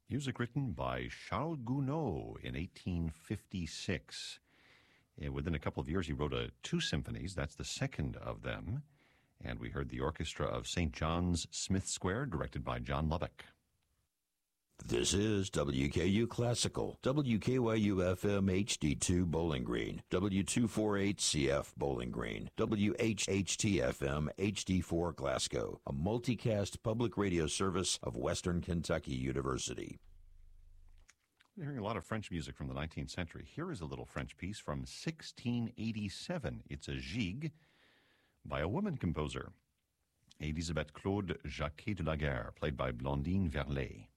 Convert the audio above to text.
Music written by Charles Gounod in 1856. Within a couple of years, he wrote two symphonies. That's the second of them. And we heard the orchestra of St. John's Smith Square, directed by John Lubbock. This is WKU Classical, WKYU-FM HD2 Bowling Green, W248CF Bowling Green, WHHT-FM HD4 Glasgow, a multicast public radio service of Western Kentucky University. We're hearing a lot of French music from the 19th century. Here is a little French piece from 1687. It's a gigue by a woman composer, Elisabeth Claude Jacquet de la Guerre, played by Blandine Verlet.